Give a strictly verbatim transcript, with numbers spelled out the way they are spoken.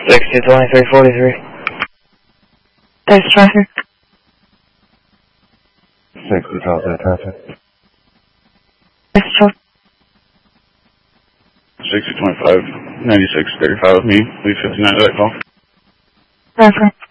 sixty twenty-three forty-three. There's traffic. sixty, call that traffic. There's traffic. sixty twenty-five, ninety-six thirty-five with me. Leave fifty-nine to that call. Traffic.